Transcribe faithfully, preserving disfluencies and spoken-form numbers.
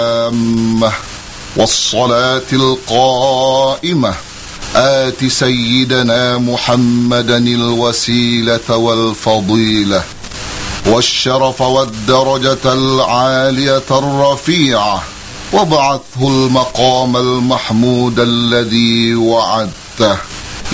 والصلاة القائمة آت سيدنا محمدا الوسيلة والفضيلة والشرف والدرجة العالية الرفيعة وابعثه المقام المحمود الذي وعدته.